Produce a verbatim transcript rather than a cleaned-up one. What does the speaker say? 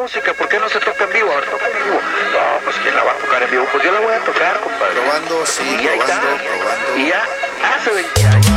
música, ¿por qué no se toca en vivo? A ver, toca en vivo. No, pues ¿quién la va a tocar en vivo? Pues yo la voy a tocar, compadre. Probando, sí, Y ahí probando, está. probando. Y ya hace veinte años.